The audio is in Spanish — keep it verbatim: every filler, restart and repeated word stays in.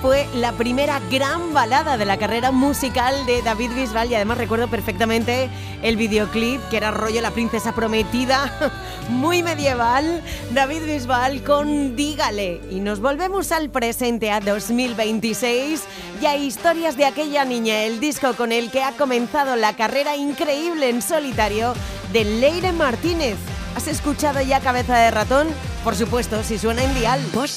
fue la primera gran balada de la carrera musical de David Bisbal y además recuerdo perfectamente el videoclip que era rollo La princesa prometida, muy medieval. David Bisbal con Dígale. Y nos volvemos al presente, a dos mil veintiséis y a Historias de aquella niña, el disco con el que ha comenzado la carrera increíble en solitario de Leire Martínez. ¿Has escuchado ya Cabeza de Ratón? Por supuesto, si suena en Dial.